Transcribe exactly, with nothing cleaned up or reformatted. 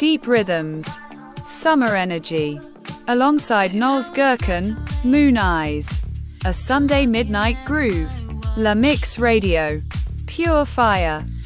Deep Rhythms, Summer Energy. Alongside Noz Gherkin, Moon Eyes. A Sunday Midnight Groove. La Mix Radio. Pure Fire.